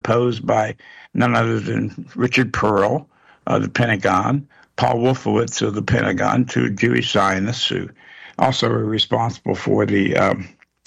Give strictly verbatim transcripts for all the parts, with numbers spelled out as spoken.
proposed by none other than Richard Perle of the Pentagon, Paul Wolfowitz of the Pentagon, two Jewish Zionists who also were responsible for the um,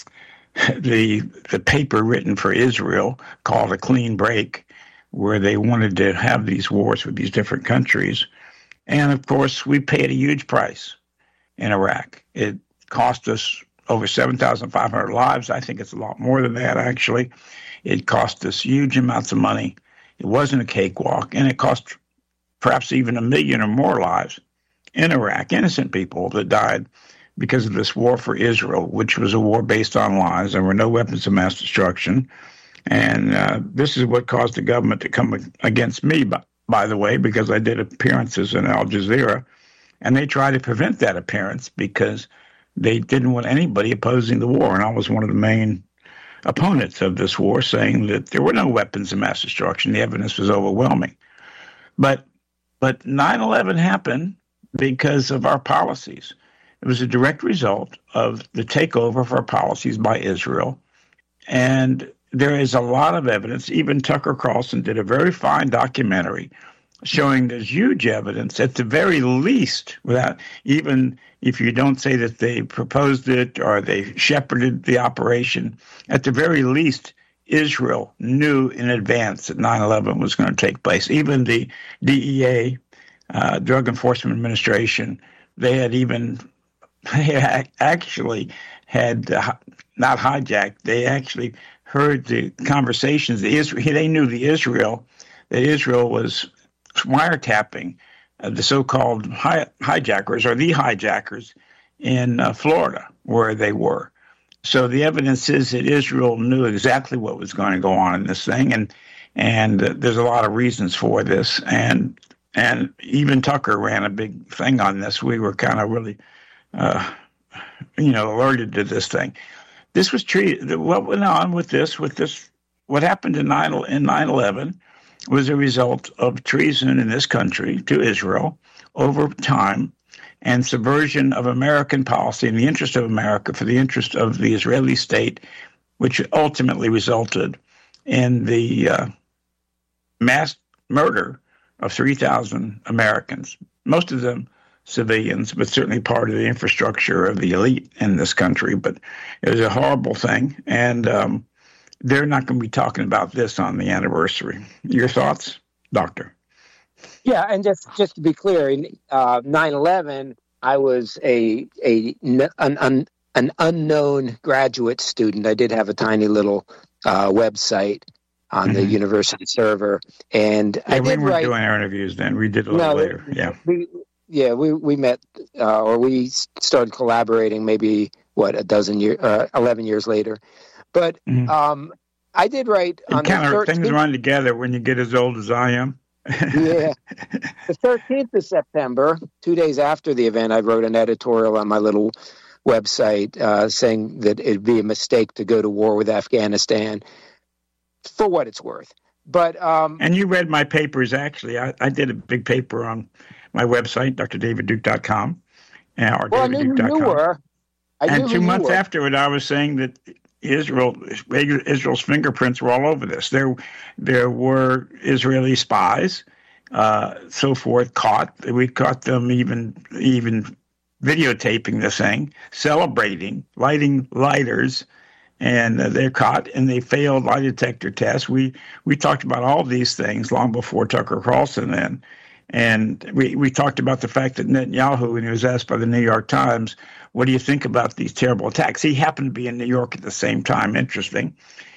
the the paper written for Israel called A Clean Break, where they wanted to have these wars with these different countries. And, of course, we paid a huge price in Iraq. It cost us over seven thousand five hundred lives. I think it's a lot more than that, actually. It cost us huge amounts of money. It wasn't a cakewalk, and it cost perhaps even a million or more lives in Iraq, innocent people that died because of this war for Israel, which was a war based on lies. There were no weapons of mass destruction. And uh, this is what caused the government to come against me, by, by the way, because I did appearances in Al Jazeera. And they tried to prevent that appearance because they didn't want anybody opposing the war. And I was one of the main opponents of this war, saying that there were no weapons of mass destruction. The evidence was overwhelming. But but nine eleven happened because of our policies. It was a direct result of the takeover of our policies by Israel. And there is a lot of evidence. Even Tucker Carlson did a very fine documentary showing there's huge evidence, at the very least, without even if you don't say that they proposed it or they shepherded the operation, at the very least, Israel knew in advance that nine eleven was going to take place. Even the D E A, uh, Drug Enforcement Administration, they had even they actually had uh, not hijacked. They actually heard the conversations. The Israel, they knew the Israel that Israel was wiretapping uh, the so-called hi- hijackers or the hijackers in uh, Florida, where they were. So the evidence is that Israel knew exactly what was going to go on in this thing, and and uh, there's a lot of reasons for this. And and even Tucker ran a big thing on this. We were kind of really, uh, you know, alerted to this thing. This was treated. What went on with this? With this, what happened in nine in nine eleven was a result of treason in this country to Israel over time, and subversion of American policy in the interest of America for the interest of the Israeli state, which ultimately resulted in the uh, mass murder of three thousand Americans, most of them civilians, but certainly part of the infrastructure of the elite in this country. But it was a horrible thing, and um, they're not going to be talking about this on the anniversary. Your thoughts, Doctor? Yeah, and just, just to be clear, in uh, nine eleven, I was a a an, an an unknown graduate student. I did have a tiny little uh, website on mm-hmm. the university server, and yeah, I we did weren't write, doing our interviews then. We did a little no, later. Yeah, we, yeah, we we met uh, or we started collaborating maybe what a dozen years, uh, eleven years later. But mm-hmm. um, I did write it on kind the of thirteenth, things run together when you get as old as I am. Yeah. The thirteenth of September, two days after the event, I wrote an editorial on my little website uh, saying that it'd be a mistake to go to war with Afghanistan, for what it's worth. But um, and you read my papers, actually. I, I did a big paper on my website, d r david duke dot com. Uh, or well, I knew who you were. I and knew two who months you were. after it, I was saying that Israel, Israel's fingerprints were all over this. There, there were Israeli spies, uh, so forth, caught. We caught them even, even videotaping the thing, celebrating, lighting lighters, and uh, they're caught. And they failed lie detector tests. We we talked about all these things long before Tucker Carlson then. And we, we talked about the fact that Netanyahu, when he was asked by the New York Times, what do you think about these terrible attacks? He happened to be in New York at the same time, interesting.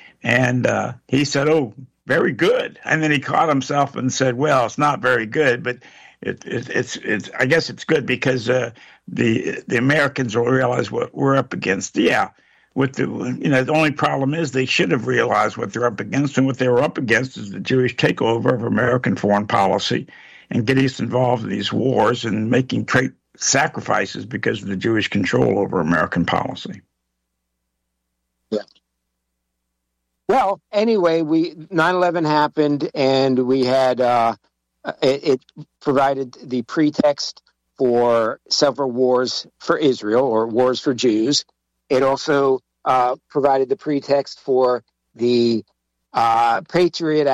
And uh, he said, oh, very good. And then he caught himself and said, well, it's not very good, but it, it, it's, it's, I guess it's good because uh, the the Americans will realize what we're up against. Yeah. With the, you know, the only problem is they should have realized what they're up against, and what they were up against is the Jewish takeover of American foreign policy and getting us involved in these wars and making great sacrifices because of the Jewish control over American policy. Yeah. Well, anyway, we nine eleven happened, and we had uh, it, it provided the pretext for several wars for Israel, or wars for Jews. It also uh, provided the pretext for the uh, Patriot